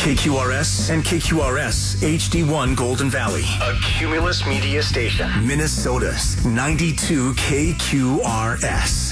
KQRS and KQRS HD1 Golden Valley. A Cumulus Media Station. Minnesota's 92 KQRS.